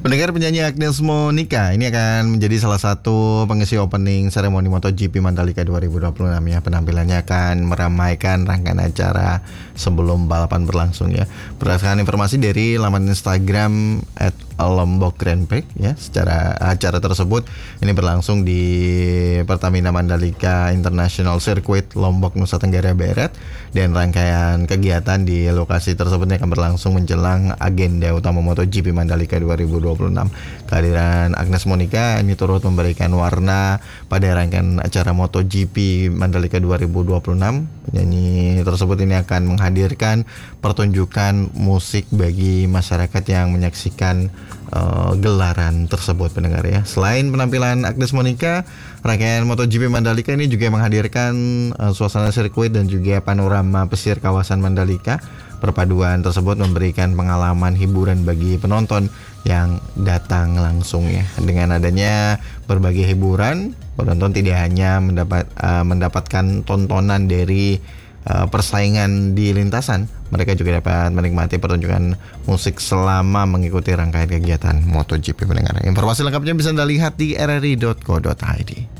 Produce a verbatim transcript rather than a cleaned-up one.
Pendengar, penyanyi Agnes Monica ini akan menjadi salah satu pengisi opening seremoni MotoGP Mandalika dua ribu dua puluh enam ya. Penampilannya akan meramaikan rangkaian acara sebelum balapan berlangsung ya. Berdasarkan informasi dari laman Instagram at Lombok Grand Prix ya, secara acara tersebut ini berlangsung di Pertamina Mandalika International Circuit Lombok, Nusa Tenggara Barat, dan rangkaian kegiatan di lokasi tersebut akan berlangsung menjelang agenda utama MotoGP Mandalika dua ribu dua puluh enam. Kehadiran Agnes Monica ini turut memberikan warna pada rangkaian acara MotoGP Mandalika dua ribu dua puluh enam. Penyanyi tersebut ini akan menghadirkan pertunjukan musik bagi masyarakat yang menyaksikan uh, gelaran tersebut, pendengar ya. Selain penampilan Agnes Monica, rangkaian MotoGP Mandalika ini juga menghadirkan uh, suasana sirkuit dan juga panorama pesisir kawasan Mandalika. Perpaduan tersebut memberikan pengalaman hiburan bagi penonton yang datang langsung ya. Dengan adanya berbagai hiburan, penonton tidak hanya mendapat uh, mendapatkan tontonan dari uh, persaingan di lintasan, mereka juga dapat menikmati pertunjukan musik selama mengikuti rangkaian kegiatan MotoGP, pendengar. Informasi lengkapnya bisa Anda lihat di r r i dot co dot i d.